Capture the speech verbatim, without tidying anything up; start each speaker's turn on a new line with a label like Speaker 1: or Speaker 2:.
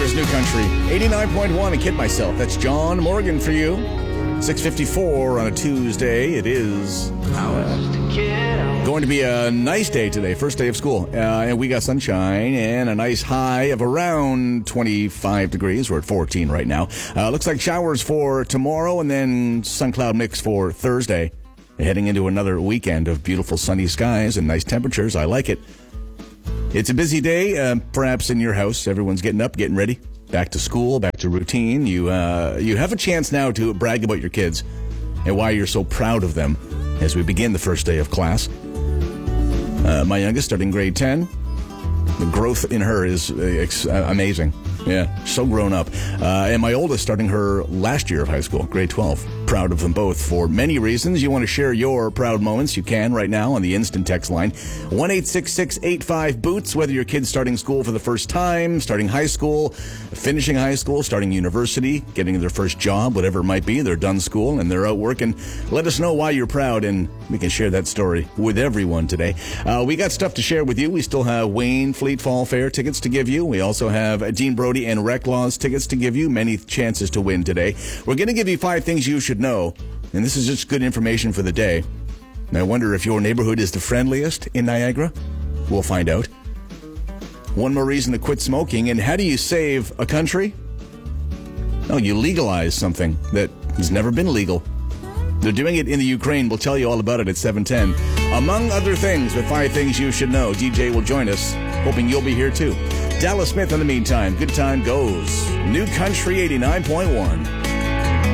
Speaker 1: is New Country. eighty-nine point one, I kid myself. That's John Morgan for you. six fifty-four on a Tuesday. It is uh, going to be a nice day today, first day of school. Uh, and we got sunshine and a nice high of around twenty-five degrees. We're at fourteen right now. Uh, looks like showers for tomorrow and then sun cloud mix for Thursday. Heading into another weekend of beautiful sunny skies and nice temperatures. I like it. It's a busy day, uh, perhaps in your house. Everyone's getting up, getting ready. Back to school, back to routine. You uh, you have a chance now to brag about your kids and why you're so proud of them as we begin the first day of class. Uh, my youngest starting grade ten. The growth in her is uh, ex- uh, amazing. Yeah, so grown up. Uh, and my oldest starting her last year of high school, grade twelve. Proud of them both for many reasons. You want to share your proud moments, you can right now on the instant text line. one eight six six eight five boots, whether your kid's starting school for the first time, starting high school, finishing high school, starting university, getting their first job, whatever it might be. They're done school and they're out working. Let us know why you're proud and we can share that story with everyone today. Uh, we got stuff to share with you. We still have Wayne Fleet Fall Fair tickets to give you. We also have Dean Brody and Rec Laws tickets to give you. Many chances to win today. We're going to give you five things you should know, and this is just good information for the day. And I wonder if your neighborhood is the friendliest in Niagara. We'll find out. One more reason to quit smoking, and how do you save a country? No, you legalize something that has never been legal. They're doing it in the Ukraine. We'll tell you all about it at seven ten. Among other things, with five things you should know, D J will join us, hoping you'll be here too. Dallas Smith in the meantime. Good time goes. New Country eighty-nine point one.